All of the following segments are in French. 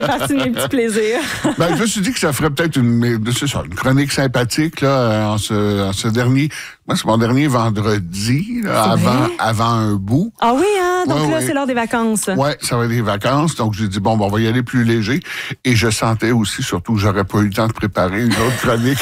Partie de mes petits plaisirs. Ben, je me suis dit que ça ferait peut-être une chronique sympathique là, en ce dernier. Moi, c'est mon dernier vendredi, là, avant un bout. Ah oui, hein? Donc ouais, là, c'est l'heure des vacances. Oui, ça va être des vacances. Donc, j'ai dit, bon, on va y aller plus léger. Et je sentais aussi, surtout, que j'aurais pas eu le temps de préparer une autre chronique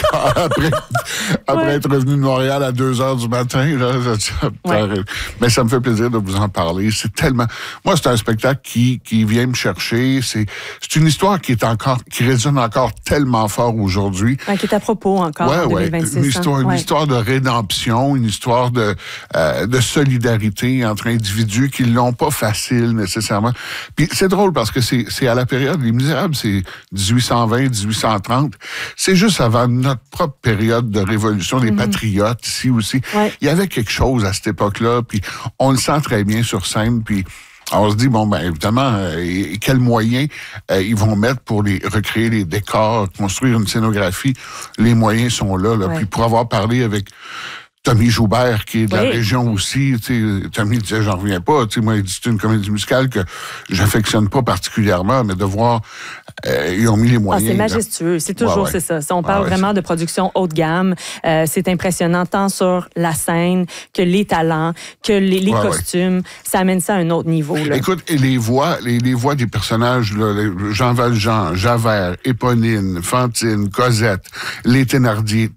après être revenu de Montréal à 2h du matin. Là, mais ça me fait plaisir de vous en parler. C'est tellement... Moi, c'est un spectacle qui vient me chercher. C'est une histoire qui résonne encore tellement fort aujourd'hui. Qui est à propos encore en 2026. Une histoire de rédemption, une histoire de solidarité entre individus qui l'ont pas facile nécessairement. Puis c'est drôle parce que c'est à la période, Les Misérables, c'est 1820, 1830. C'est juste avant notre propre période de révolution des patriotes ici aussi. Ouais. Il y avait quelque chose à cette époque-là, puis on le sent très bien sur scène, puis on se dit, bon, ben évidemment, quels moyens ils vont mettre pour recréer les décors, construire une scénographie. Les moyens sont là. Puis pour avoir parlé avec Tommy Joubert, qui est de la région aussi, tu sais, Tommy disait, j'en reviens pas. Tu sais, moi, il dit, c'est une comédie musicale que j'affectionne pas particulièrement, mais de voir, ils ont mis les moyens. C'est majestueux. C'est toujours, c'est ça. On parle vraiment de production haut de gamme. C'est impressionnant tant sur la scène que les talents, que les costumes. Ça amène ça à un autre niveau, là. Écoute, et les voix des personnages, là, Jean Valjean, Javert, Éponine, Fantine, Cosette, les Thénardier,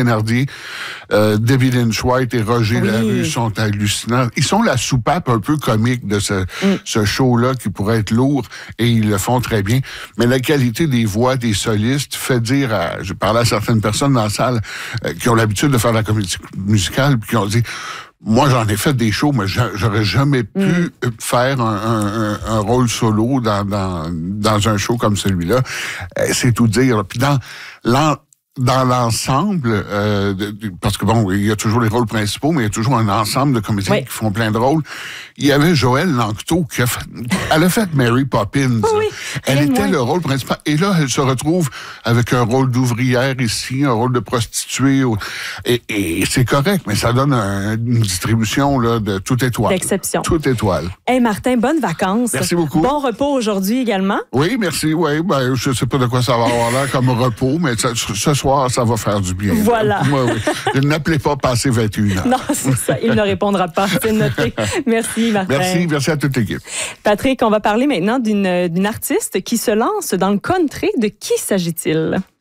Debbie Lynch White et Roger Larue sont hallucinants. Ils sont la soupape un peu comique de ce show-là qui pourrait être lourd, et ils le font très bien. Mais la qualité des voix des solistes fait dire j'ai parlé à certaines personnes dans la salle qui ont l'habitude de faire de la comédie musicale, puis qui ont dit, moi, j'en ai fait des shows, mais j'aurais jamais pu faire un rôle solo dans un show comme celui-là. C'est tout dire. Puis dans l'ensemble, parce que bon, il y a toujours les rôles principaux, mais il y a toujours un ensemble de comédiens qui font plein de rôles. Il y avait Joëlle Lanctot elle a fait Mary Poppins. Oui, elle était le rôle principal. Et là, elle se retrouve avec un rôle d'ouvrière ici, un rôle de prostituée. Et c'est correct, mais ça donne une distribution là de toute étoile. D'exception. Toute étoile. Hey Martin, bonnes vacances. Merci beaucoup. Bon repos aujourd'hui également. Oui, merci. Oui, ben, je sais pas de quoi ça va avoir l'air comme repos, mais ce soir, ça va faire du bien. Voilà. Je n'appelez pas passer 21 ans. Non, c'est ça. Il ne répondra pas. C'est noté. Merci, Martin. Merci à toute l'équipe. Patrick, on va parler maintenant d'une artiste qui se lance dans le country. De qui s'agit-il?